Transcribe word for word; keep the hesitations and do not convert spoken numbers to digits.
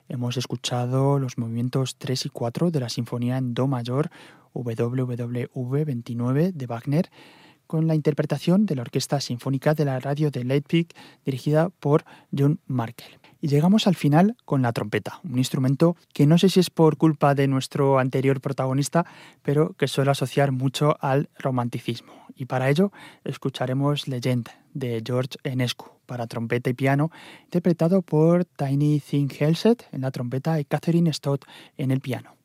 hemos escuchado los movimientos tres y cuatro de la Sinfonía en Do mayor W W V veintinueve de Wagner, con la interpretación de la Orquesta Sinfónica de la Radio de Leipzig, dirigida por John Markel. Y llegamos al final con la trompeta, un instrumento que no sé si es por culpa de nuestro anterior protagonista, pero que suele asociar mucho al romanticismo. Y para ello escucharemos Legend de George Enescu para trompeta y piano, interpretado por Tiny Thing Helseth en la trompeta y Catherine Stott en el piano.